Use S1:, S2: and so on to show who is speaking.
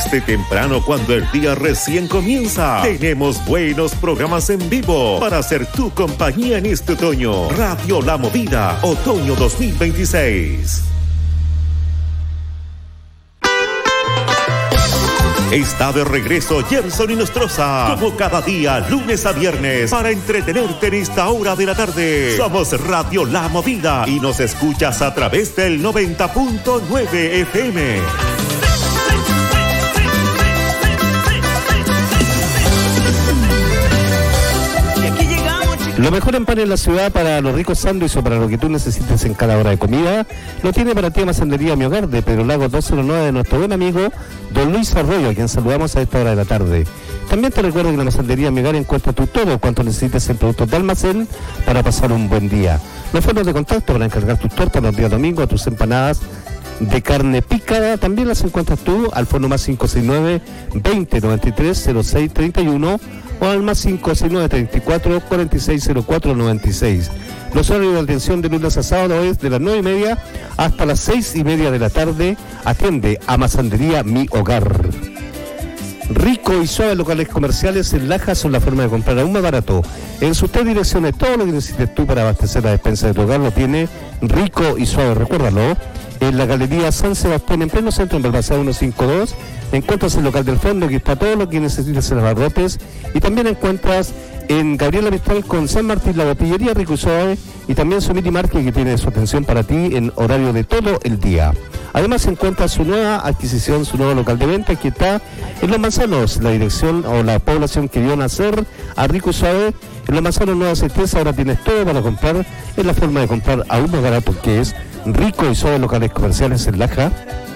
S1: Desde temprano, cuando el día recién comienza, tenemos buenos programas en vivo para hacer tu compañía en este otoño. Radio La Movida, otoño 2026. Está de regreso Gerson Inostroza, como cada día, lunes a viernes, para entretenerte en esta hora de la tarde. Somos Radio La Movida y nos escuchas a través del 90.9 FM.
S2: Lo mejor en pan en la ciudad para los ricos sándwiches o para lo que tú necesites en cada hora de comida, lo tiene para ti Masandería Mi Hogar de Pedro Lago 209 de nuestro buen amigo Don Luis Arroyo, a quien saludamos a esta hora de la tarde. También te recuerdo que en la Masandería Mi Hogar encuentras tú todo cuanto necesites en productos de almacén para pasar un buen día. Los fondos de contacto para encargar tus tortas los días domingos, tus empanadas de carne picada, también las encuentras tú al fono más 569-2093-0631 o al más 569-34-4604-96. Los horarios de atención de lunes a sábado es de las 9:30 hasta las 6:30 de la tarde. Atiende a Masandería Mi Hogar. Rico y suave locales comerciales en Laja son la forma de comprar aún más barato. En sus 3 direcciones, todo lo que necesites tú para abastecer la despensa de tu hogar lo tiene Rico y Suave. Recuérdalo, en la Galería San Sebastián, en pleno centro, en Balmaceda 152, encuentras el local del fondo, que está todo lo que necesitas en abarrotes, y también encuentras en Gabriela Mistral con San Martín la botillería Rico y Suave, y también su Mini Market, que tiene su atención para ti en horario de todo el día. Además encuentras su nueva adquisición, su nuevo local de venta, que está en Los Manzanos, la dirección o la población que vio nacer a Rico y Suave. En Los Manzanos Nueva Certeza ahora tienes todo para comprar, es la forma de comprar aún más barato, que es Rico y Suave locales comerciales en Laja.